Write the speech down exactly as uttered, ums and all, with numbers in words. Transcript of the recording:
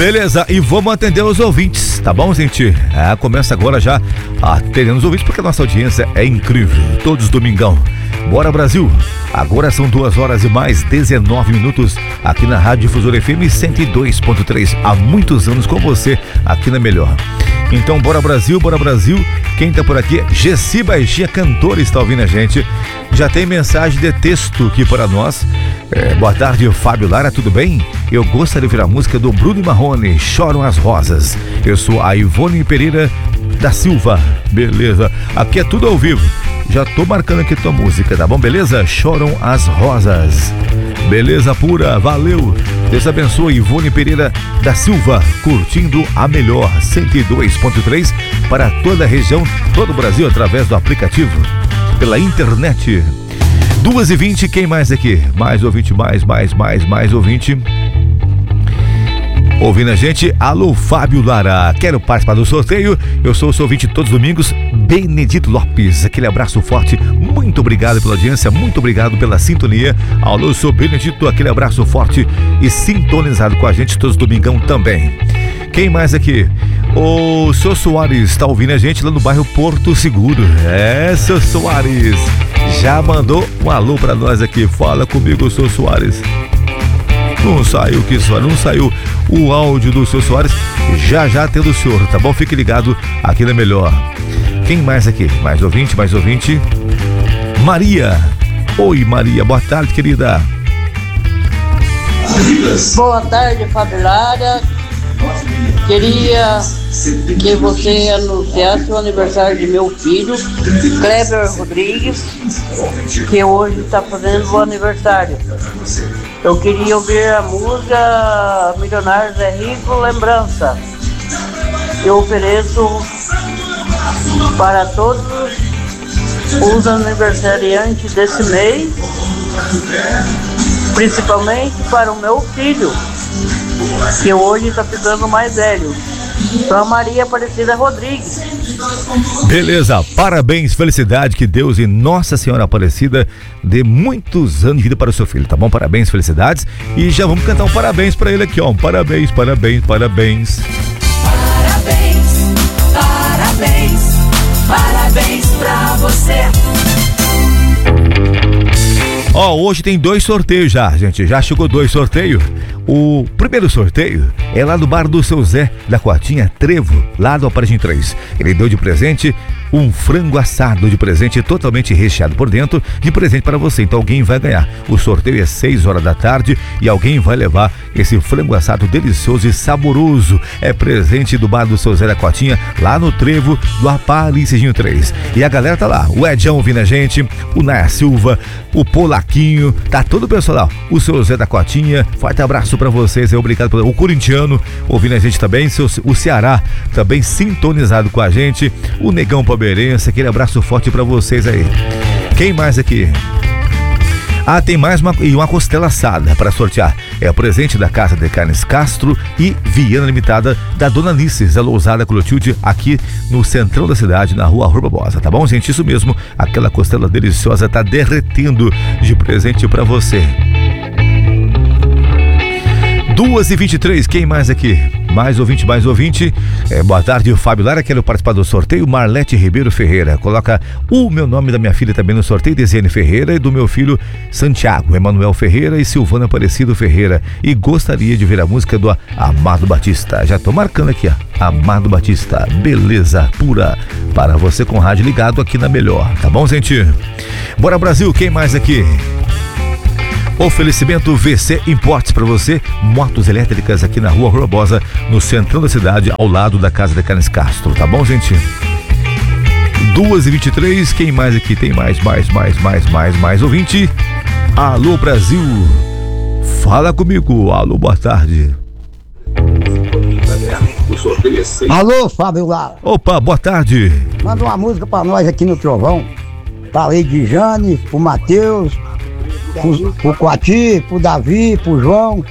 Beleza, e vamos atender os ouvintes, tá bom, gente? É, começa agora já atendendo os ouvintes, porque a nossa audiência é incrível, todos domingão. Bora, Brasil! Agora são duas horas e mais dezenove minutos aqui na Rádio Difusora F M cento e dois ponto três. Há muitos anos com você aqui na Melhor. Então, bora Brasil, bora Brasil. Quem tá por aqui? Gessi Baixia, cantora, está ouvindo a gente. Já tem mensagem de texto aqui para nós. É, boa tarde, Fábio Lara, tudo bem? Eu gostaria de ouvir a música do Bruno Marrone, Choram as Rosas. Eu sou a Ivone Pereira da Silva. Beleza, aqui é tudo ao vivo. Já tô marcando aqui tua música, tá bom? Beleza? Choram as Rosas. Beleza pura, valeu. Deus abençoe, Ivone Pereira da Silva, curtindo a Melhor cento e dois ponto três para toda a região, todo o Brasil, através do aplicativo, pela internet. duas e vinte, quem mais aqui? Mais ouvinte, mais, mais, mais, mais ouvinte. Ouvindo a gente, alô Fábio Lara, quero participar do sorteio, eu sou o seu ouvinte todos os domingos, Benedito Lopes, aquele abraço forte, muito obrigado pela audiência, muito obrigado pela sintonia. Alô, sou Benedito, aquele abraço forte e sintonizado com a gente todos os domingão também. Quem mais aqui? O seu Soares está ouvindo a gente lá no bairro Porto Seguro. É, seu Soares, já mandou um alô pra nós aqui, fala comigo, seu Soares. Não saiu que só, não saiu o áudio do seu Soares. Já já tendo o senhor, tá bom? Fique ligado aqui na Melhor. Quem mais aqui? Mais ouvinte, mais ouvinte. Maria. Oi, Maria, boa tarde, querida. Boa tarde, Fábio Lara. Queria que você anunciasse o aniversário de meu filho, Kleber Rodrigues, que hoje está fazendo o aniversário. Eu queria ouvir a música Milionários é Rico, Lembrança. Eu ofereço para todos os aniversariantes desse mês, principalmente para o meu filho, que hoje está ficando mais velho. Sou a Maria Aparecida Rodrigues. Beleza, parabéns, felicidade, que Deus e Nossa Senhora Aparecida dê muitos anos de vida para o seu filho, tá bom? Parabéns, felicidades, e já vamos cantar um parabéns para ele aqui, ó, um parabéns, parabéns, parabéns. Parabéns, parabéns, parabéns pra você. Ó, hoje tem dois sorteios já, gente, já chegou dois sorteios. O primeiro sorteio é lá do bar do seu Zé, da Coatinha Trevo, lá do Aparecim três. Ele deu de presente um frango assado de presente, totalmente recheado por dentro, de presente para você. Então alguém vai ganhar. O sorteio é seis horas da tarde e alguém vai levar esse frango assado delicioso e saboroso. É presente do bar do seu Zé da Coatinha, lá no Trevo do Aparecim três. E a galera tá lá, o Edjão ouvindo a gente, o Naya Silva, o Polaquinho, tá todo o pessoal lá. O seu Zé da Coatinha, forte abraço pra vocês, obrigado por... O corintiano ouvindo a gente também, o Ceará também sintonizado com a gente, o Negão Palmeirense, aquele abraço forte pra vocês aí. Quem mais aqui? Ah, tem mais uma, e uma costela assada para sortear. É o presente da Casa de Carnes Castro e Viana Limitada da Dona Alice, Zé Lousada Clotilde, aqui no centrão da cidade, na rua Rua Barbosa, tá bom, gente? Isso mesmo, aquela costela deliciosa tá derretendo de presente para você. duas e vinte e três, quem mais aqui? Mais ouvinte, mais ouvinte. É, boa tarde, Fábio Lara, quero participar do sorteio. Marlete Ribeiro Ferreira, coloca o meu nome da minha filha também no sorteio, Desiane Ferreira, e do meu filho Santiago, Emanuel Ferreira e Silvana Aparecido Ferreira. E gostaria de ver a música do Amado Batista. Já tô marcando aqui, ó, Amado Batista, beleza pura, para você com o rádio ligado aqui na Melhor, tá bom, gente? Bora Brasil, quem mais aqui? Oferecimento V C Importes para você, motos elétricas aqui na rua Rua Barbosa, no centrão da cidade, ao lado da Casa de Carnes Castro, tá bom, gente? duas e vinte e três, quem mais aqui? Tem mais, mais, mais, mais, mais, mais ouvinte. Alô Brasil, fala comigo, alô, boa tarde. Alô, Fábio Lara. Opa, boa tarde. Manda uma música pra nós aqui no Trovão. Pra Lady Jane, pro Matheus, pro, pro Coati, pro Davi, pro João,